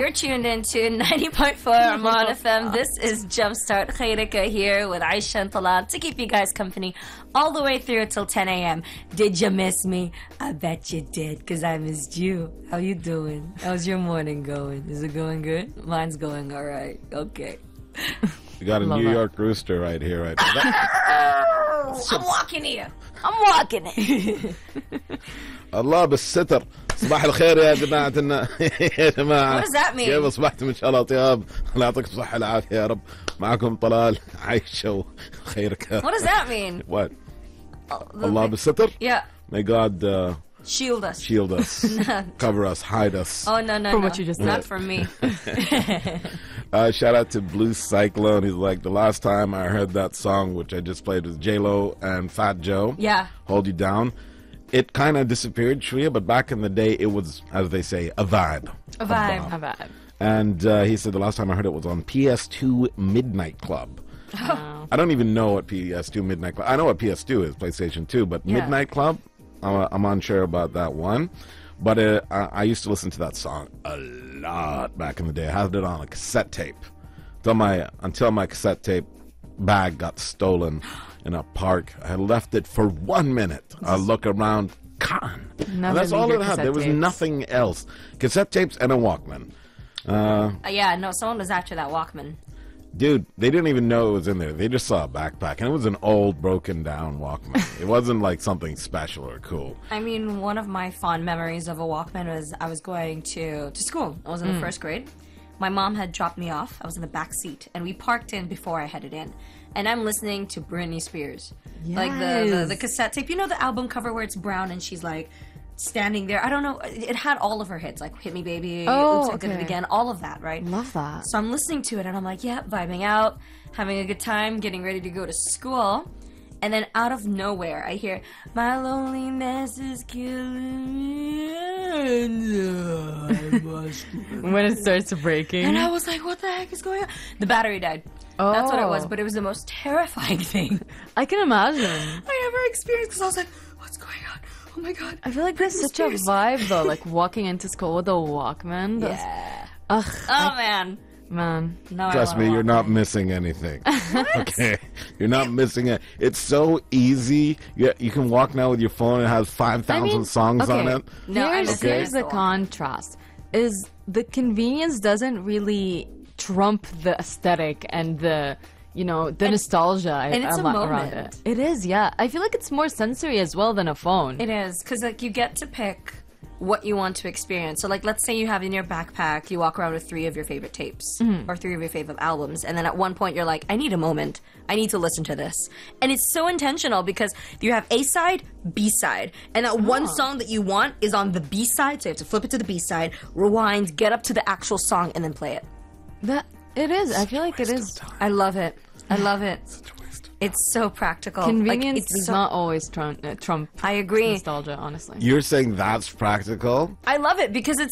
You're tuned into 90.4 Oman FM. This is Jumpstart Khairika here with Aisha and Talal to keep you guys company all the way through till 10 a.m. Did you miss me? I bet you did, because I missed you. How you doing? How's your morning going? Is it going good? Mine's going all right. Okay. We got a New York rooster right here, right now. I'm walking here. I'm walking it. الله بالستر. صباح الخير يا جماعتنا يا جماعة. What does that mean? كيف أصبحتم إن شاء الله طياب؟ الله يعطيكم الصحة والعافية يا رب. معكم طلال عايشة وخيرك. What does that mean? What? Allah بالستر? Yeah. May God Shield us. shield us, cover us, hide us. Oh, no. From what you just Not said. from me. Shout out to Blue Cyclone. He's like, the last time I heard that song, which I just played, was J-Lo and Fat Joe. Yeah. Hold You Down. It kind of disappeared, Shreya, but back in the day, it was, as they say, a vibe. A vibe. How bad? And he said the last time I heard it was on PS2 Midnight Club. Oh. I don't even know what PS2 Midnight Club. I know what PS2 is, PlayStation 2, but Yeah. Midnight Club, I'm unsure about that one. But I used to listen to that song a lot back in the day. I had it on a cassette tape until my cassette tape bag got stolen in a park. I left it for 1 minute. I look around, gone. And that's all it had. There was nothing else. Cassette tapes and a Walkman. Yeah, no, someone was after that Walkman. Dude, they didn't even know it was in there. They just saw a backpack, and it was an old, broken down Walkman. It wasn't like something special or cool. I mean, one of my fond memories of a Walkman was I was going to school. I was in the first grade. My mom had dropped me off. I was in the back seat, and we parked in before I headed in. And I'm listening to Britney Spears. Like the cassette tape. You know the album cover where it's brown and she's like standing there? I don't know. It had all of her hits, like Hit Me Baby, Oops, I Did It Again, all of that, right? Love that. So I'm listening to it and I'm like, yeah, vibing out, having a good time, getting ready to go to school. And then out of nowhere, I hear, my loneliness is killing me. And I must go." When it starts breaking. And I was like, what the heck is going on? The battery died. That's what it was, but it was the most terrifying thing I can imagine. I ever experienced, because I was like, what's going on? Oh my god. I feel like there's such a vibe though, like walking into school with a Walkman. Yeah. Ugh, Oh man. man. No, Trust me, you're not missing anything. Okay? You're not missing it. It's so easy. You can walk now with your phone. It has 5,000 songs on it. No, I here's, miss here's it. the contrast. Is the convenience doesn't really trump the aesthetic and the nostalgia and it's a around moment. it. It is, yeah. I feel like it's more sensory as well than a phone. It is, because like you get to pick what you want to experience. So like, let's say you have in your backpack, you walk around with 3 of your favorite tapes or 3 of your favorite albums, and then at one point you're like, I need a moment. I need to listen to this. And it's so intentional because you have A side, B side, and that one song that you want is on the B side, so you have to flip it to the B side, rewind, get up to the actual song, and then play it. It is. I feel like it is. I love it. I love it. It's so practical. Convenience it's does so, not always trump I agree. nostalgia, honestly. You're saying that's practical? I love it because